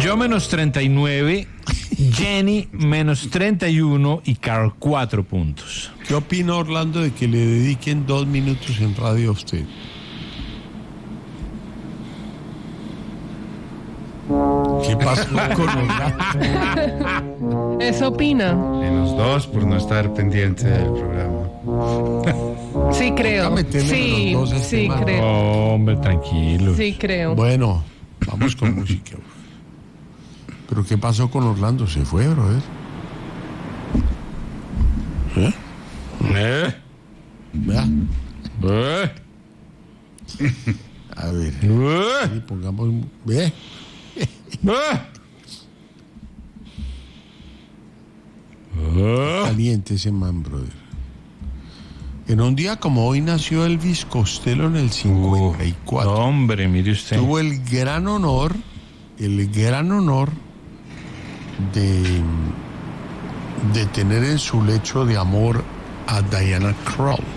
Yo menos 39, Jenny menos 31 y Carl 4 puntos. ¿Qué opina Orlando de que le dediquen 2 minutos en radio a usted? ¿Qué pasó con Orlando? Eso opina. Menos 2 por no estar pendiente del programa. Sí, creo. meterle Sí, menos 2 a este sí, man. creo. Hombre, tranquilo. Sí, creo. Bueno, vamos con música. ¿Pero qué pasó con Orlando? Se fue, brother. Vea. A ver. Y pongamos. Ve. Caliente ese man, brother. En un día como hoy nació Elvis Costello en el 54. Hombre, mire usted. Tuvo el gran honor de tener en su lecho de amor a Diana Krall.